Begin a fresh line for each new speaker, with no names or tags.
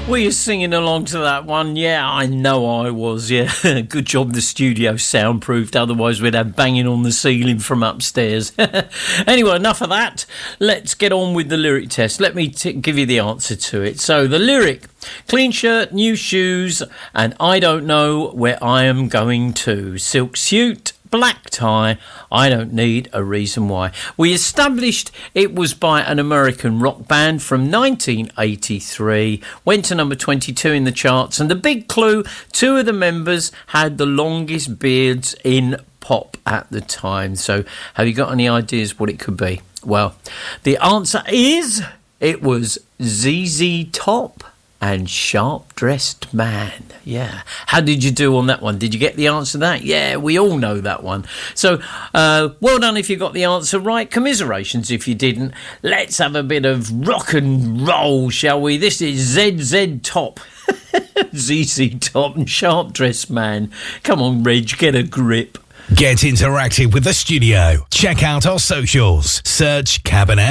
Were you singing along to that one? Yeah, I know I was, yeah. Good job the studio soundproofed, otherwise we'd have banging on the ceiling from upstairs. Anyway, enough of that. Let's get on with the lyric test. Let me give you the answer to it. So, the lyric: clean shirt, new shoes, and I don't know where I am going to. Silk suit, black tie, I don't need a reason why. We established it was by an American rock band from 1983, went to number 22 in the charts, and the big clue, two of the members had the longest beards in pop at the time. So have you got any ideas what it could be? Well, the answer is it was ZZ Top and Sharp Dressed Man. Yeah. How did you do on that one? Did you get the answer to that? Yeah, we all know that one. So, well done if you got the answer right. Commiserations if you didn't. Let's have a bit of rock and roll, shall we? This is ZZ Top. ZZ Top and Sharp Dressed Man. Come on, Reg, get a grip.
Get interactive with the studio. Check out our socials. Search Cabin